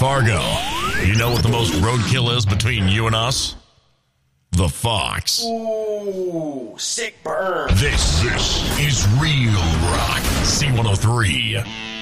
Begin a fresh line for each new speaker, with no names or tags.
Fargo. You know what the most roadkill is between you and us? The Fox.
Ooh, sick burn.
This is Real Rock C103.